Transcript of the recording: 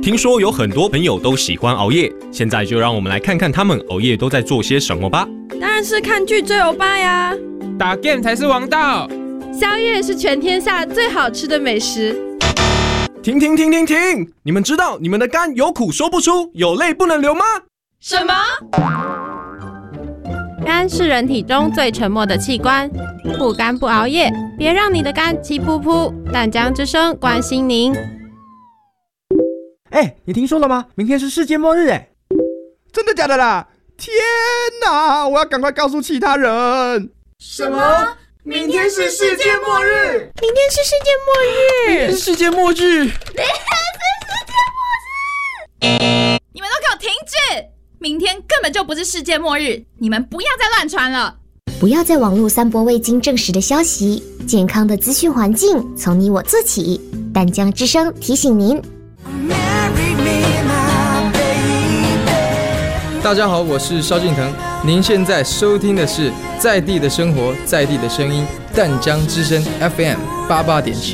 听说有很多朋友都喜欢熬夜，现在就让我们来看看他们熬夜都在做些什么吧。 当然是看剧最欧巴呀， 打 game 才是王道， 宵夜是全天下最好吃的美食。 停！你们知道你们的肝有苦说不出，有泪不能流吗？ 什么？ 肝是人体中最沉默的器官，不肝不熬夜，别让你的肝气噗噗。淡江之声关心您。 你听说了吗？明天是世界末日真的假的啦？天哪！我要赶快告诉其他人。 什么？明天是世界末日？ 明天是世界末日？ 世界末日？ 你们都给我停止！明天根本就不是世界末日，你们不要再乱传了。 不要在网络散播未经证实的消息，健康的资讯环境从你我做起。淡江之声提醒您。 大家好，我是萧敬腾，您现在收听的是在地的生活，在地的声音，淡江之声 FM88.7。